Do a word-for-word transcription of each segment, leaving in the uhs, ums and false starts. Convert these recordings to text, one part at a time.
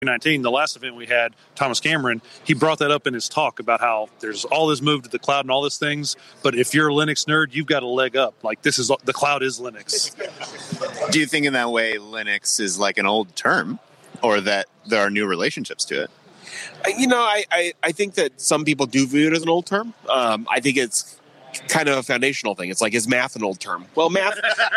nineteen, the last event we had, Thomas Cameron, he brought that up in his talk about how there's all this move to the cloud and all these things, but if you're a Linux nerd, you've got a leg up. Like, this is the cloud is Linux. Do you think in that way Linux is like an old term, or that there are new relationships to it? You know, I, I, I think that some people do view it as an old term. Um, I think it's kind of a foundational thing. It's like, is math an old term? Well, math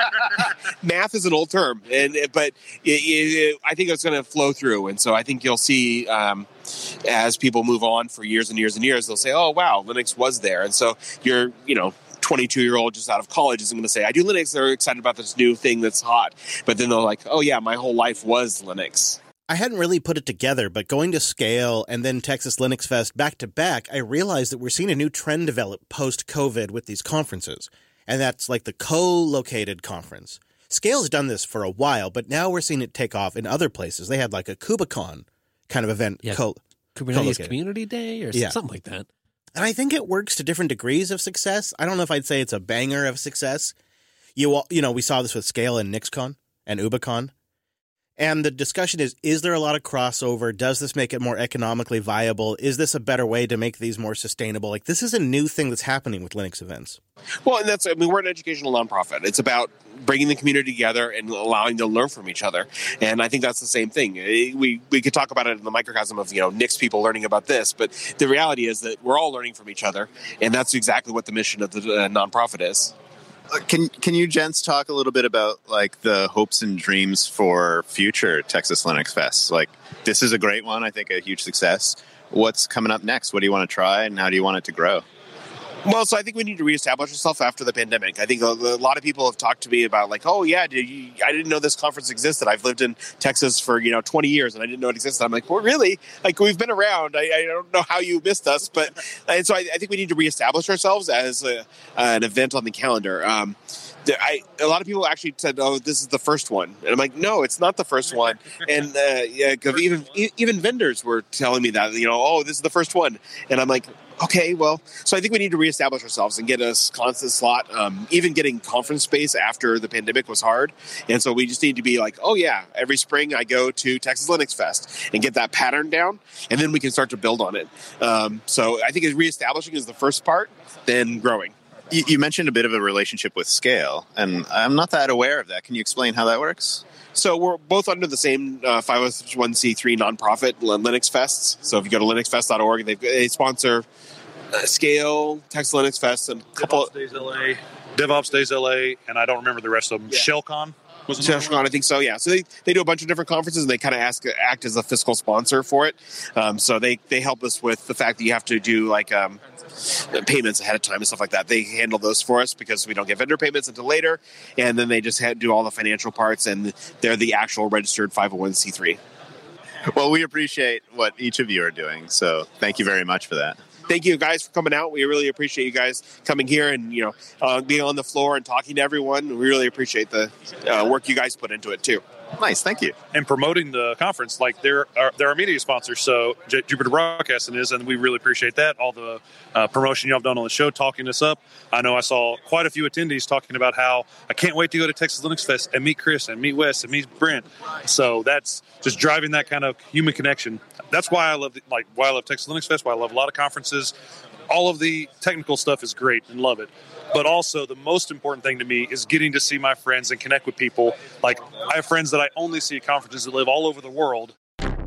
math is an old term, and but it, it, I think it's going to flow through. And so I think you'll see um, as people move on for years and years and years, they'll say, oh, wow, Linux was there. And so you're, you know, twenty-two-year-old just out of college isn't going to say, I do Linux. They're excited about this new thing that's hot. But then they're like, oh, yeah, my whole life was Linux. I hadn't really put it together, but going to Scale and then Texas Linux Fest back to back, I realized that we're seeing a new trend develop post-COVID with these conferences. And that's like the co-located conference. Scale's done this for a while, but now we're seeing it take off in other places. They had like a KubeCon kind of event. Yeah, co- Kubernetes co-located. Community Day or yeah. something like that. And I think it works to different degrees of success. I don't know if I'd say it's a banger of success. You you know, we saw this with Scale and NixCon and UbiCon. And the discussion is, is there a lot of crossover? Does this make it more economically viable? Is this a better way to make these more sustainable? Like, this is a new thing that's happening with Linux events. Well, and that's, I mean, we're an educational nonprofit. It's about bringing the community together and allowing them to learn from each other. And I think that's the same thing. We we could talk about it in the microcosm of, you know, Nix people learning about this, but the reality is that we're all learning from each other. And that's exactly what the mission of the uh, nonprofit is. Can can you gents talk a little bit about like the hopes and dreams for future Texas Linux Fest? Like, this is a great one, I think a huge success. What's coming up next? What do you want to try, and how do you want it to grow? Well, so I think we need to reestablish ourselves after the pandemic. I think a, a lot of people have talked to me about like, oh yeah, did you, I didn't know this conference existed. I've lived in Texas for, you know, twenty years and I didn't know it existed. I'm like, well, really? Like, we've been around. I, I don't know how you missed us, but and so I, I think we need to reestablish ourselves as a, an event on the calendar. Um, I, a lot of people actually said, oh, this is the first one. And I'm like, no, it's not the first one. And uh, yeah, even even vendors were telling me that, you know, oh, this is the first one. And I'm like, okay, well, so I think we need to reestablish ourselves and get a constant slot. Um, even getting conference space after the pandemic was hard. And so we just need to be like, oh, yeah, every spring I go to Texas Linux Fest and get that pattern down. And then we can start to build on it. Um, so I think reestablishing is the first part, then growing. You, you mentioned a bit of a relationship with Scale, and I'm not that aware of that. Can you explain how that works? So we're both under the same uh, five oh one c three nonprofit, Linux Fests. So if you go to linux fest dot org, they, they sponsor uh, Scale, Texas Linux Fest, and a couple... DevOps Days L A, DevOps Days L A, and I don't remember the rest of them. Yeah. ShellCon? Was it ShellCon, I think so, yeah. So they, they do a bunch of different conferences, and they kind of ask act as a fiscal sponsor for it. Um, so they, they help us with the fact that you have to do, like... Um, payments ahead of time and stuff like that. They handle those for us because we don't get vendor payments until later, and then they just do all the financial parts, and they're the actual registered five oh one c three. Well, we appreciate what each of you are doing, so thank you very much for that. Thank you guys for coming out. We really appreciate you guys coming here and, you know, uh, being on the floor and talking to everyone. We really appreciate the uh, work you guys put into it too. Nice, thank you. And promoting the conference, like they're our, they're our media sponsors, so J- Jupiter Broadcasting is, and we really appreciate that. All the uh, promotion y'all have done on the show, talking us up. I know I saw quite a few attendees talking about how I can't wait to go to Texas Linux Fest and meet Chris and meet Wes and meet Brent. So that's just driving that kind of human connection. That's why I love like why I love Texas Linux Fest. Why I love a lot of conferences. All of the technical stuff is great and love it. But also the most important thing to me is getting to see my friends and connect with people. Like, I have friends that I only see at conferences that live all over the world.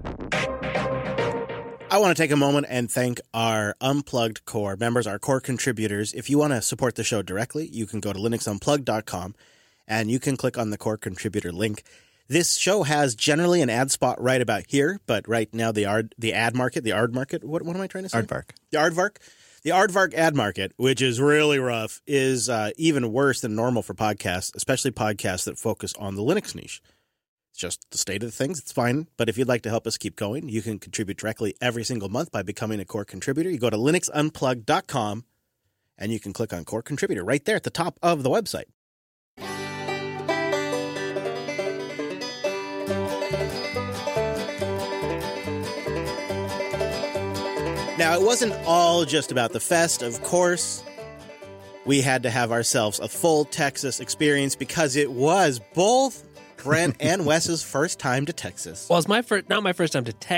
I want to take a moment and thank our Unplugged core members, our core contributors. If you want to support the show directly, you can go to linux unplugged dot com and you can click on the core contributor link. This show has generally an ad spot right about here, but right now the ad, the ad market, the ard market, what, what am I trying to say? Aardvark. The Aardvark. The Aardvark ad market, which is really rough, is uh, even worse than normal for podcasts, especially podcasts that focus on the Linux niche. It's just the state of the things. It's fine. But if you'd like to help us keep going, you can contribute directly every single month by becoming a core contributor. You go to linux unplugged dot com and you can click on core contributor right there at the top of the website. Now, it wasn't all just about the fest, of course. We had to have ourselves a full Texas experience because it was both Brent and Wes's first time to Texas. Well, it's my first, not my first time to Texas.